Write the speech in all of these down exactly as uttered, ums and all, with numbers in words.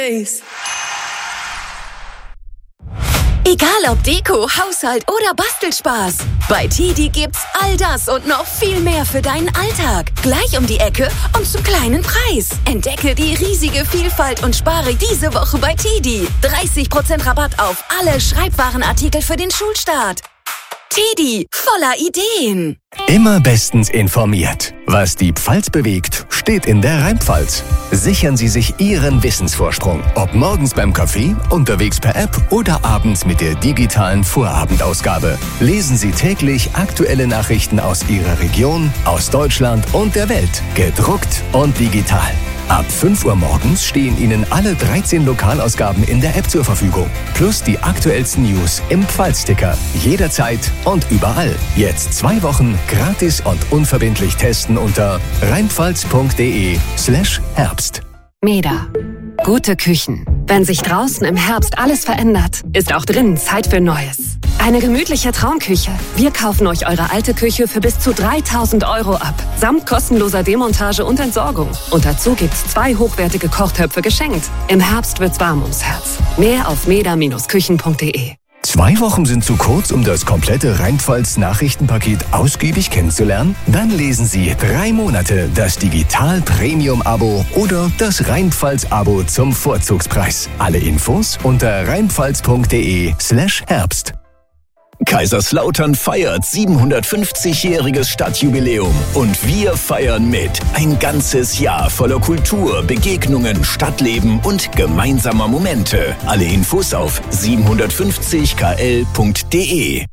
Egal ob Deko, Haushalt oder Bastelspaß, bei Tidi gibt's all das und noch viel mehr für deinen Alltag. Gleich um die Ecke und zum kleinen Preis. Entdecke die riesige Vielfalt und spare diese Woche bei Tidi. dreißig Prozent Rabatt auf alle Schreibwarenartikel für den Schulstart. Tidi, voller Ideen. Immer bestens informiert. Was die Pfalz bewegt, steht in der Rheinpfalz. Sichern Sie sich Ihren Wissensvorsprung. Ob morgens beim Kaffee, unterwegs per App oder abends mit der digitalen Vorabendausgabe. Lesen Sie täglich aktuelle Nachrichten aus Ihrer Region, aus Deutschland und der Welt. Gedruckt und digital. Ab fünf Uhr morgens stehen Ihnen alle dreizehn Lokalausgaben in der App zur Verfügung. Plus die aktuellsten News im Pfalzticker. Jederzeit und überall. Jetzt zwei Wochen gratis und unverbindlich testen unter rheinpfalz.de slash Herbst. Meda. Gute Küchen. Wenn sich draußen im Herbst alles verändert, ist auch drinnen Zeit für Neues. Eine gemütliche Traumküche. Wir kaufen euch eure alte Küche für bis zu dreitausend Euro ab. Samt kostenloser Demontage und Entsorgung. Und dazu gibt's zwei hochwertige Kochtöpfe geschenkt. Im Herbst wird's warm ums Herz. Mehr auf meda Bindestrich küchen punkt de. Zwei Wochen sind zu kurz, um das komplette Rheinpfalz-Nachrichtenpaket ausgiebig kennenzulernen? Dann lesen Sie drei Monate das Digital-Premium-Abo oder das Rheinpfalz-Abo zum Vorzugspreis. Alle Infos unter rheinpfalz.de slash Herbst. Kaiserslautern feiert siebenhundertfünfzigjähriges Stadtjubiläum und wir feiern mit. Ein ganzes Jahr voller Kultur, Begegnungen, Stadtleben und gemeinsamer Momente. Alle Infos auf siebenhundertfünfzig k l punkt de.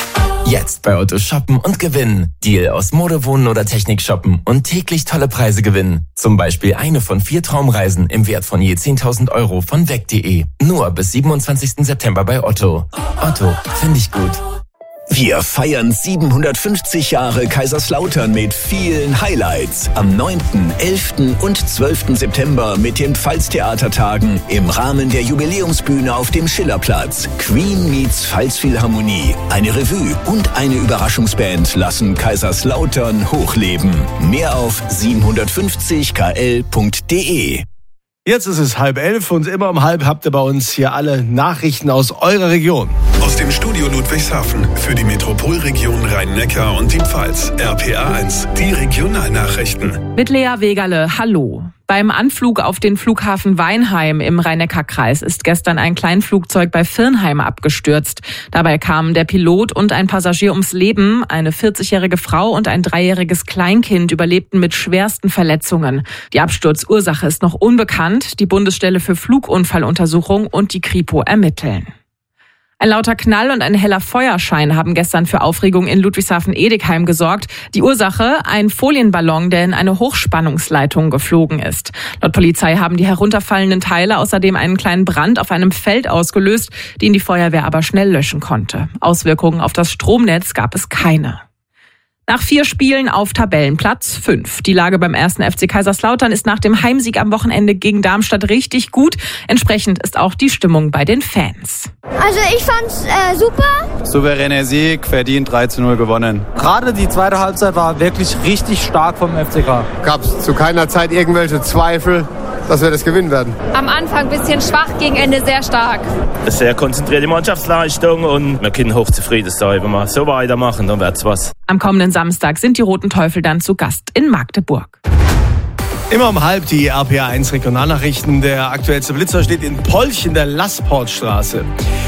Jetzt bei Otto shoppen und gewinnen. Deal aus Mode, Wohnen oder Technik shoppen und täglich tolle Preise gewinnen. Zum Beispiel eine von vier Traumreisen im Wert von je zehntausend Euro von weg punkt de. Nur bis siebenundzwanzigsten September bei Otto. Otto, finde ich gut. Wir feiern siebenhundertfünfzig Jahre Kaiserslautern mit vielen Highlights. Am neunten, elften und zwölften September mit den Pfalztheatertagen im Rahmen der Jubiläumsbühne auf dem Schillerplatz. Queen meets Pfalzphilharmonie, eine Revue und eine Überraschungsband lassen Kaiserslautern hochleben. Mehr auf siebenhundertfünfzig k l punkt de. Jetzt ist es halb elf und immer um halb habt ihr bei uns hier alle Nachrichten aus eurer Region. Aus dem Studio Ludwigshafen für die Metropolregion Rhein-Neckar und die Pfalz. R P A eins, die Regionalnachrichten. Mit Lea Wegerle, hallo. Beim Anflug auf den Flughafen Weinheim im Rhein-Neckar-Kreis ist gestern ein Kleinflugzeug bei Virnheim abgestürzt. Dabei kamen der Pilot und ein Passagier ums Leben. Eine vierzigjährige Frau und ein dreijähriges Kleinkind überlebten mit schwersten Verletzungen. Die Absturzursache ist noch unbekannt. Die Bundesstelle für Flugunfalluntersuchung und die Kripo ermitteln. Ein lauter Knall und ein heller Feuerschein haben gestern für Aufregung in Ludwigshafen-Edekheim gesorgt. Die Ursache? Ein Folienballon, der in eine Hochspannungsleitung geflogen ist. Laut Polizei haben die herunterfallenden Teile außerdem einen kleinen Brand auf einem Feld ausgelöst, den die Feuerwehr aber schnell löschen konnte. Auswirkungen auf das Stromnetz gab es keine. Nach vier Spielen auf Tabellenplatz fünf. Die Lage beim ersten F C Kaiserslautern ist nach dem Heimsieg am Wochenende gegen Darmstadt richtig gut. Entsprechend ist auch die Stimmung bei den Fans. Also ich fand's äh, super. Souveräner Sieg, verdient drei zu null gewonnen. Gerade die zweite Halbzeit war wirklich richtig stark vom F C K. Gab es zu keiner Zeit irgendwelche Zweifel, dass wir das gewinnen werden? Am Anfang ein bisschen schwach, gegen Ende sehr stark. Eine sehr konzentrierte Mannschaftsleistung und wir können hochzufrieden sein. Wenn wir so weitermachen, dann wird's was. Am kommenden Samstag sind die Roten Teufel dann zu Gast in Magdeburg. Immer um halb die R P A eins Regionalnachrichten. Der aktuellste Blitzer steht in Polch in der Lassportstraße.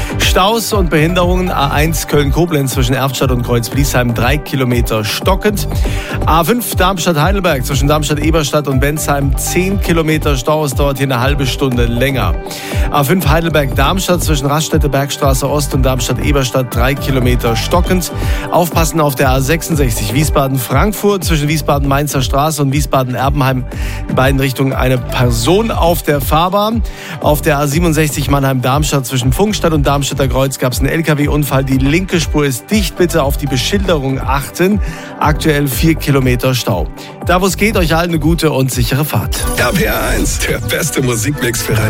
Staus und Behinderungen. A eins Köln-Koblenz zwischen Erftstadt und Kreuz-Bliesheim drei Kilometer stockend. A fünf Darmstadt-Heidelberg zwischen Darmstadt-Eberstadt und Bensheim zehn Kilometer Stau. Es dauert hier eine halbe Stunde länger. A fünf Heidelberg-Darmstadt zwischen Raststätte-Bergstraße Ost und Darmstadt-Eberstadt drei Kilometer stockend. Aufpassen auf der A sechsundsechzig Wiesbaden-Frankfurt zwischen Wiesbaden-Mainzer Straße und Wiesbaden-Erbenheim. In beiden Richtungen eine Person auf der Fahrbahn. Auf der A siebenundsechzig Mannheim-Darmstadt zwischen Pfungstadt und Darmstädter Kreuz gab es einen L K W-Unfall. Die linke Spur ist dicht. Bitte auf die Beschilderung achten. Aktuell vier Kilometer Stau. Da wo es geht, euch allen eine gute und sichere Fahrt. R P A eins, der beste Musikmix für Rhein